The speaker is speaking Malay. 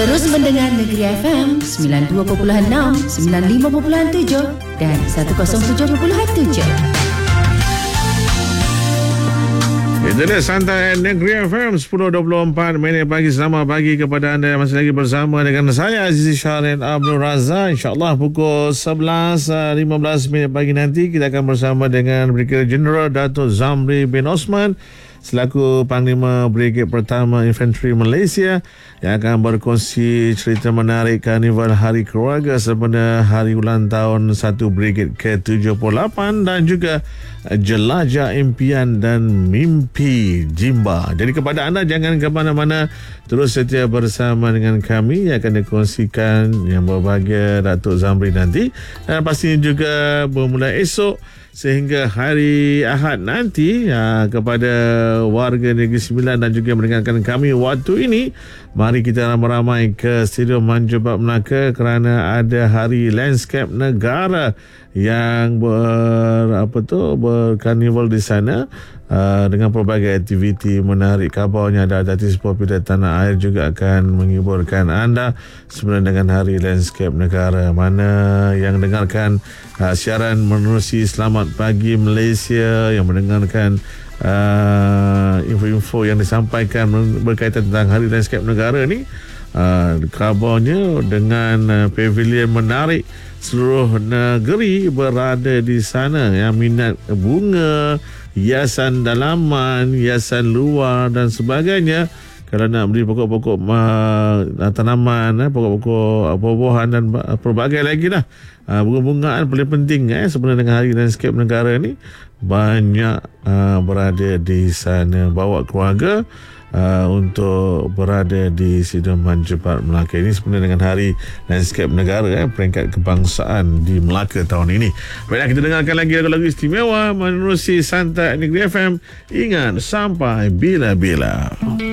Terus mendengar Negeri FM 92.6, 95.7 dan 107.7. Itu dia Santai Negeri FM 10.24 minit pagi. Selamat pagi kepada anda yang masih lagi bersama dengan saya Azizi Syahrin Abdul Razak. InsyaAllah pukul 11.15 minit pagi nanti kita akan bersama dengan Brigadier Jeneral Dato' Zamri bin Osman selaku Panglima Brigade Pertama Infanteri Malaysia yang akan berkongsi cerita menarik Karnival Hari Keluarga sempena Hari Ulang Tahun 1 Brigade ke-78 dan juga Jelajah Impian dan Mimpi Jimba. Jadi kepada anda jangan ke mana-mana, terus setia bersama dengan kami yang akan dikongsikan yang berbahagia Datuk Zamri nanti, dan pastinya juga bermula esok sehingga hari Ahad nanti kepada warga Negeri Sembilan dan juga mendengarkan kami waktu ini, mari kita ramai-ramai ke Stadium Manjubat Melaka kerana ada Hari Landscape Negara yang berkarnival di sana dengan pelbagai aktiviti menarik. Kabarnya ada artis popular tanah air juga akan menghiburkan anda sebenarnya dengan Hari Landscape Negara. Mana yang dengarkan siaran menerusi Selamat Pagi Malaysia, yang mendengarkan info-info yang disampaikan berkaitan tentang Hari Landscape Negara ni, kabarnya dengan pavilion menarik seluruh negeri berada di sana yang minat bunga, hiasan dalaman, hiasan luar dan sebagainya. Kalau nak beli pokok-pokok tanaman, pokok-pokok buah-buahan dan pelbagai lagi lah, bunga-bungaan paling penting sebenarnya dengan Hari Landscape Negara ni, banyak berada di sana. Bawa keluarga untuk berada di Stadium Manjubat Melaka ini sebenarnya dengan Hari Landscape Negara, peringkat kebangsaan di Melaka tahun ini. Baiklah, kita dengarkan lagi lagu-lagu istimewa menerusi Santai Negeri FM. Ingat, sampai bila-bila.